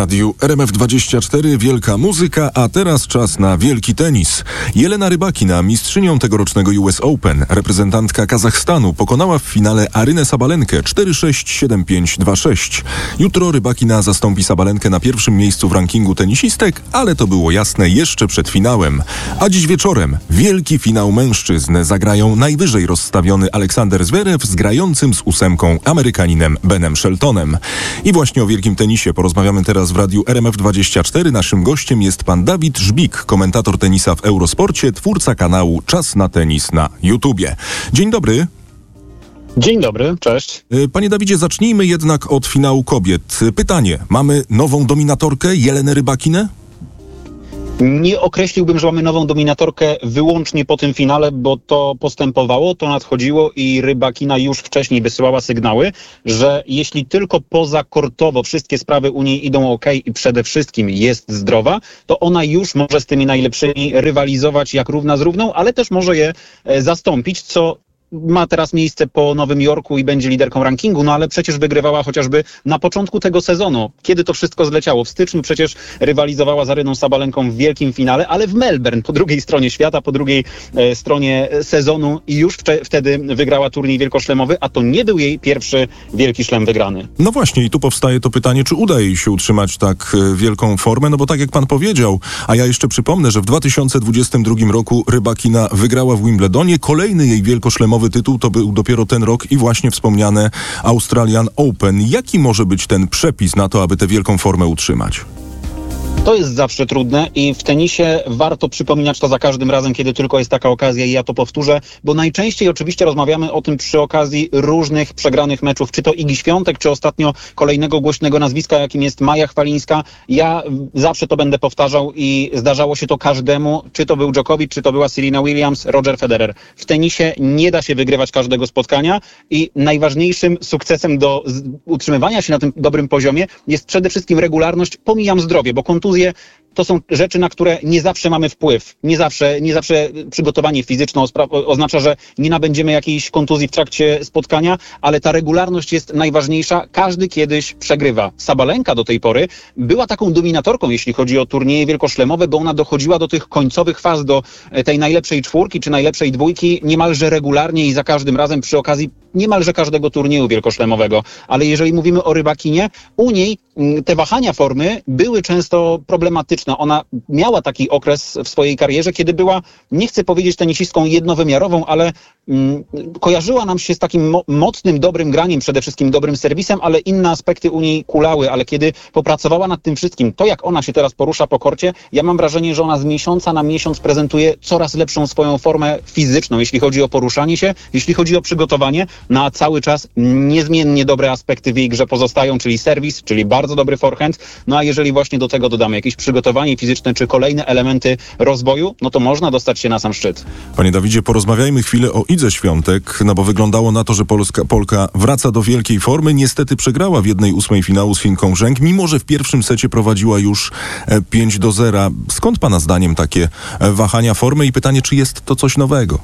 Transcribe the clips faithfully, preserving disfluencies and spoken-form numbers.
radiu R M F dwadzieścia cztery wielka muzyka, a teraz czas na wielki tenis. Jelena Rybakina, mistrzynią tegorocznego U S Open, reprezentantka Kazachstanu, pokonała w finale Arynę Sabalenkę cztery sześć, siedem pięć, dwa sześć. Jutro Rybakina zastąpi Sabalenkę na pierwszym miejscu w rankingu tenisistek, ale to było jasne jeszcze przed finałem. A dziś wieczorem wielki finał mężczyzn zagrają najwyżej rozstawiony Aleksander Zverev z grającym z ósemką Amerykaninem Benem Sheltonem. I właśnie o wielkim tenisie porozmawiamy teraz w radiu R M F dwadzieścia cztery. Naszym gościem jest pan Dawid Żbik, komentator tenisa w Eurosporcie, twórca kanału Czas na tenis na YouTubie. Dzień dobry. Dzień dobry, cześć. Panie Dawidzie, zacznijmy jednak od finału kobiet. Pytanie, mamy nową dominatorkę Jelenę Rybakinę? Nie określiłbym, że mamy nową dominatorkę wyłącznie po tym finale, bo to postępowało, to nadchodziło i Rybakina już wcześniej wysyłała sygnały, że jeśli tylko pozakortowo wszystkie sprawy u niej idą ok i przede wszystkim jest zdrowa, to ona już może z tymi najlepszymi rywalizować jak równa z równą, ale też może je zastąpić, co ma teraz miejsce po Nowym Jorku i będzie liderką rankingu, no ale przecież wygrywała chociażby na początku tego sezonu, kiedy to wszystko zleciało. W styczniu przecież rywalizowała z Aryną Sabalenką w wielkim finale, ale w Melbourne, po drugiej stronie świata, po drugiej e, stronie sezonu i już wcze- wtedy wygrała turniej wielkoszlemowy, a to nie był jej pierwszy wielki szlem wygrany. No właśnie i tu powstaje to pytanie, czy uda jej się utrzymać tak e, wielką formę, no bo tak jak pan powiedział, a ja jeszcze przypomnę, że w dwa tysiące dwudziestym drugim roku Rybakina wygrała w Wimbledonie, kolejny jej wielkoszlemowy tytuł to był dopiero ten rok i właśnie wspomniane Australian Open. Jaki może być ten przepis na to, aby tę wielką formę utrzymać? To jest zawsze trudne i w tenisie warto przypominać to za każdym razem, kiedy tylko jest taka okazja i ja to powtórzę, bo najczęściej oczywiście rozmawiamy o tym przy okazji różnych przegranych meczów, czy to Igi Świątek, czy ostatnio kolejnego głośnego nazwiska, jakim jest Maja Chwalińska. Ja zawsze to będę powtarzał i zdarzało się to każdemu, czy to był Djokovic, czy to była Serena Williams, Roger Federer. W tenisie nie da się wygrywać każdego spotkania i najważniejszym sukcesem do utrzymywania się na tym dobrym poziomie jest przede wszystkim regularność, pomijam zdrowie, bo kontuzje to są rzeczy, na które nie zawsze mamy wpływ. Nie zawsze, nie zawsze przygotowanie fizyczne oznacza, że nie nabędziemy jakiejś kontuzji w trakcie spotkania, ale ta regularność jest najważniejsza. Każdy kiedyś przegrywa. Sabalenka do tej pory była taką dominatorką, jeśli chodzi o turnieje wielkoszlemowe, bo ona dochodziła do tych końcowych faz, do tej najlepszej czwórki czy najlepszej dwójki niemalże regularnie i za każdym razem przy okazji niemalże każdego turnieju wielkoszlemowego. Ale jeżeli mówimy o Rybakinie, u niej te wahania formy były często problematyczne. Ona miała taki okres w swojej karierze, kiedy była, nie chcę powiedzieć tenisistką jednowymiarową, ale mm, kojarzyła nam się z takim mo- mocnym, dobrym graniem, przede wszystkim dobrym serwisem, ale inne aspekty u niej kulały. Ale kiedy popracowała nad tym wszystkim, to jak ona się teraz porusza po korcie, ja mam wrażenie, że ona z miesiąca na miesiąc prezentuje coraz lepszą swoją formę fizyczną, jeśli chodzi o poruszanie się, jeśli chodzi o przygotowanie. Na cały czas niezmiennie dobre aspekty w jej grze pozostają, czyli serwis, czyli bardzo dobry forehand. No a jeżeli właśnie do tego dodamy jakieś przygotowanie fizyczne, czy kolejne elementy rozwoju, no to można dostać się na sam szczyt. Panie Dawidzie, porozmawiajmy chwilę o Idze Świątek, no bo wyglądało na to, że Polska, Polka wraca do wielkiej formy. Niestety przegrała w jednej ósmej finału z Finką Rzęk, mimo że w pierwszym secie prowadziła już pięć do zera. Skąd pana zdaniem takie wahania formy i pytanie, czy jest to coś nowego?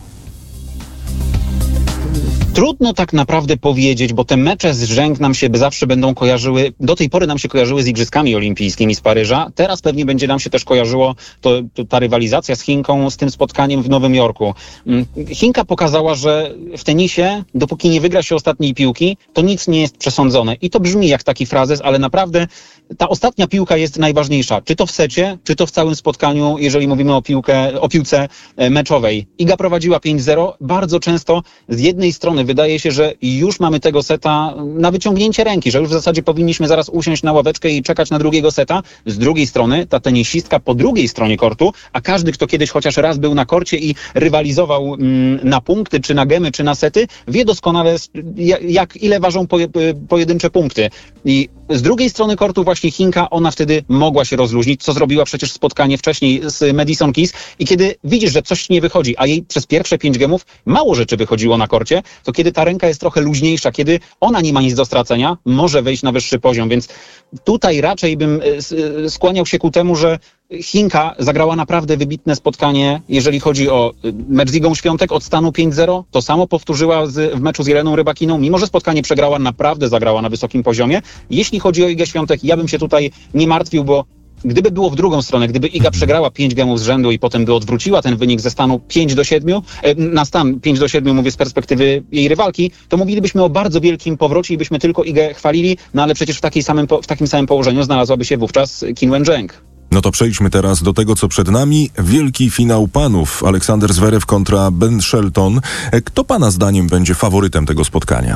Trudno tak naprawdę powiedzieć, bo te mecze z Rzęk nam się zawsze będą kojarzyły, do tej pory nam się kojarzyły z Igrzyskami Olimpijskimi z Paryża, teraz pewnie będzie nam się też kojarzyło to, to, ta rywalizacja z Chinką, z tym spotkaniem w Nowym Jorku. Chinka pokazała, że w tenisie, dopóki nie wygra się ostatniej piłki, to nic nie jest przesądzone. I to brzmi jak taki frazes, ale naprawdę ta ostatnia piłka jest najważniejsza. Czy to w secie, czy to w całym spotkaniu, jeżeli mówimy o, piłkę, o piłce meczowej. Iga prowadziła pięć zero, bardzo często z jednej strony wydaje się, że już mamy tego seta na wyciągnięcie ręki, że już w zasadzie powinniśmy zaraz usiąść na ławeczkę i czekać na drugiego seta. Z drugiej strony ta tenisistka po drugiej stronie kortu, a każdy, kto kiedyś chociaż raz był na korcie i rywalizował mm, na punkty, czy na gemy, czy na sety, wie doskonale jak, ile ważą poje, pojedyncze punkty. I z drugiej strony kortu właśnie Chinka, ona wtedy mogła się rozluźnić, co zrobiła przecież spotkanie wcześniej z Madison Keys i kiedy widzisz, że coś nie wychodzi, a jej przez pierwsze pięć gemów mało rzeczy wychodziło na korcie, to to kiedy ta ręka jest trochę luźniejsza, kiedy ona nie ma nic do stracenia, może wejść na wyższy poziom, więc tutaj raczej bym skłaniał się ku temu, że Chinka zagrała naprawdę wybitne spotkanie, jeżeli chodzi o mecz z Igą Świątek od stanu pięć zero. To samo powtórzyła z, w meczu z Jeleną Rybakiną. Mimo że spotkanie przegrała, naprawdę zagrała na wysokim poziomie. Jeśli chodzi o Igę Świątek, ja bym się tutaj nie martwił, bo gdyby było w drugą stronę, gdyby Iga przegrała pięć gemów z rzędu i potem by odwróciła ten wynik ze stanu pięć do siedmiu, na stan pięć do siedmiu, mówię z perspektywy jej rywalki, to mówilibyśmy o bardzo wielkim powrocie i byśmy tylko Igę chwalili, no ale przecież w, takiej samym, w takim samym położeniu znalazłaby się wówczas Qin Wencheng. No to przejdźmy teraz do tego, co przed nami. Wielki finał panów. Aleksander Zverev kontra Ben Shelton. Kto pana zdaniem będzie faworytem tego spotkania?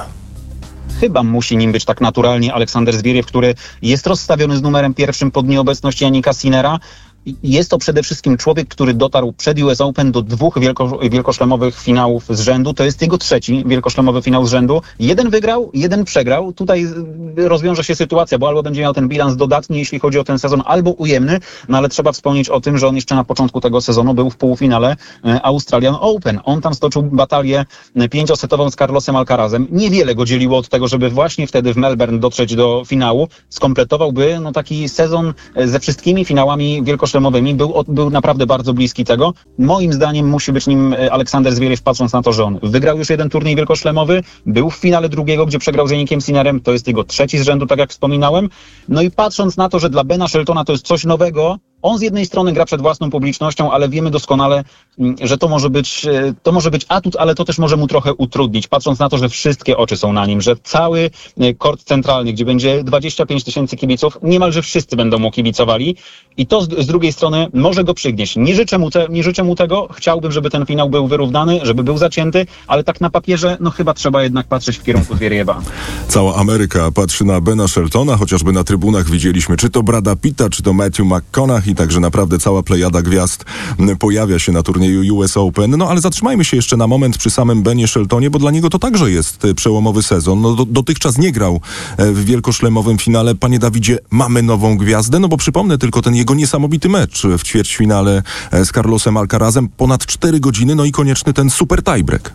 Chyba musi nim być tak naturalnie Aleksander Zverev, który jest rozstawiony z numerem pierwszym pod nieobecność Jannika Sinnera. Jest to przede wszystkim człowiek, który dotarł przed U S Open do dwóch wielko, wielkoszlemowych finałów z rzędu. To jest jego trzeci wielkoszlemowy finał z rzędu. Jeden wygrał, jeden przegrał. Tutaj rozwiąże się sytuacja, bo albo będzie miał ten bilans dodatni, jeśli chodzi o ten sezon, albo ujemny, no ale trzeba wspomnieć o tym, że on jeszcze na początku tego sezonu był w półfinale Australian Open. On tam stoczył batalię pięciosetową z Carlosem Alcarazem. Niewiele go dzieliło od tego, żeby właśnie wtedy w Melbourne dotrzeć do finału. Skompletowałby no, taki sezon ze wszystkimi finałami wielkoszlemowymi. Był, był naprawdę bardzo bliski tego. Moim zdaniem musi być nim Aleksander Zverev, patrząc na to, że on wygrał już jeden turniej wielkoszlemowy, był w finale drugiego, gdzie przegrał z Jannikiem Sinnerem, to jest jego trzeci z rzędu, tak jak wspominałem. No i patrząc na to, że dla Bena Sheltona to jest coś nowego, on z jednej strony gra przed własną publicznością, ale wiemy doskonale, że to może być, to może być atut, ale to też może mu trochę utrudnić, patrząc na to, że wszystkie oczy są na nim, że cały kort centralny, gdzie będzie dwadzieścia pięć tysięcy kibiców, niemalże wszyscy będą mu kibicowali i to z, z drugiej strony może go przygnieść. Nie życzę mu, te, nie życzę mu tego, chciałbym, żeby ten finał był wyrównany, żeby był zacięty, ale tak na papierze, no chyba trzeba jednak patrzeć w kierunku Zvereva. Cała Ameryka patrzy na Bena Sheltona, chociażby na trybunach widzieliśmy czy to Brada Pitta, czy to Matthew McConaughey, także naprawdę cała plejada gwiazd pojawia się na turnieju U S Open. No ale zatrzymajmy się jeszcze na moment przy samym Benie Sheltonie, bo dla niego to także jest przełomowy sezon. No, do, dotychczas nie grał w wielkoszlemowym finale. Panie Dawidzie, mamy nową gwiazdę? No bo przypomnę tylko ten jego niesamowity mecz w ćwierćfinale z Carlosem Alcarazem. Ponad cztery godziny, no i konieczny ten super tiebreak.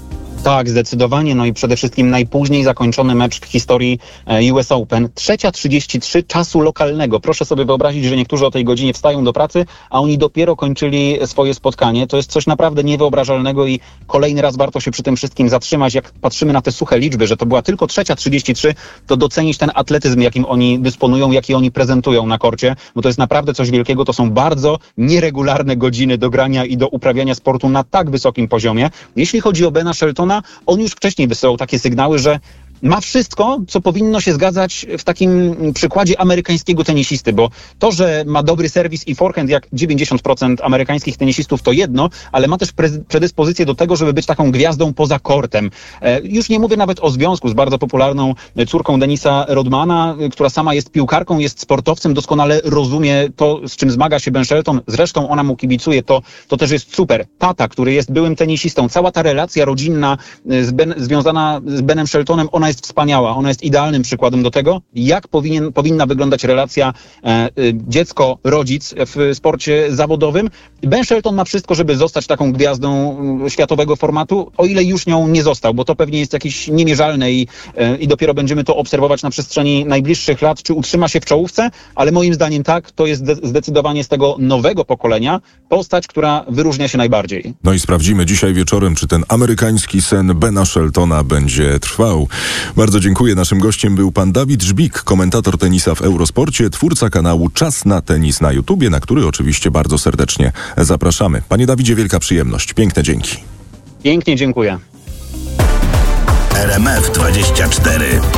Tak, zdecydowanie. No i przede wszystkim najpóźniej zakończony mecz w historii U S Open. Trzecia trzydzieści trzy czasu lokalnego. Proszę sobie wyobrazić, że niektórzy o tej godzinie wstają do pracy, a oni dopiero kończyli swoje spotkanie. To jest coś naprawdę niewyobrażalnego i kolejny raz warto się przy tym wszystkim zatrzymać. Jak patrzymy na te suche liczby, że to była tylko trzecia trzydzieści trzy, to docenić ten atletyzm, jakim oni dysponują, jaki oni prezentują na korcie, bo to jest naprawdę coś wielkiego. To są bardzo nieregularne godziny do grania i do uprawiania sportu na tak wysokim poziomie. Jeśli chodzi o Bena Sheltona, on już wcześniej wysyłał takie sygnały, że ma wszystko, co powinno się zgadzać w takim przykładzie amerykańskiego tenisisty, bo to, że ma dobry serwis i forehand jak dziewięćdziesiąt procent amerykańskich tenisistów to jedno, ale ma też pre- predyspozycję do tego, żeby być taką gwiazdą poza kortem. E, już nie mówię nawet o związku z bardzo popularną córką Denisa Rodmana, która sama jest piłkarką, jest sportowcem, doskonale rozumie to, z czym zmaga się Ben Shelton. Zresztą ona mu kibicuje, to, to też jest super. Tata, który jest byłym tenisistą, cała ta relacja rodzinna z ben, związana z Benem Sheltonem, ona jest wspaniała. Ona jest idealnym przykładem do tego, jak powinien, powinna wyglądać relacja e, dziecko-rodzic w sporcie zawodowym. Ben Shelton ma wszystko, żeby zostać taką gwiazdą światowego formatu, o ile już nią nie został, bo to pewnie jest jakieś niemierzalne i, e, i dopiero będziemy to obserwować na przestrzeni najbliższych lat, czy utrzyma się w czołówce, ale moim zdaniem tak, to jest zdecydowanie z tego nowego pokolenia postać, która wyróżnia się najbardziej. No i sprawdzimy dzisiaj wieczorem, czy ten amerykański sen Bena Sheltona będzie trwał. Bardzo dziękuję. Naszym gościem był pan Dawid Żbik, komentator tenisa w Eurosporcie, twórca kanału Czas na tenis na YouTubie, na który oczywiście bardzo serdecznie zapraszamy. Panie Dawidzie, wielka przyjemność. Piękne dzięki. Pięknie dziękuję. R M F dwadzieścia cztery.